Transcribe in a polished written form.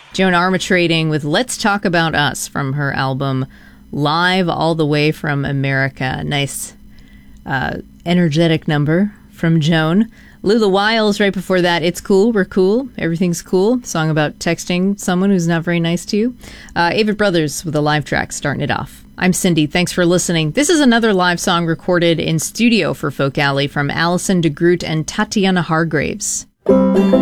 Joan Armatrading with Let's Talk About Us from her album Live All the Way from America. Nice, energetic number from Joan. Lula Wiles right before that. It's Cool, We're Cool, Everything's Cool. Song about texting someone who's not very nice to you. Avett Brothers with a live track starting it off. I'm Cindy. Thanks for listening. This is another live song recorded in studio for Folk Alley from Allison DeGroot and Tatiana Hargraves.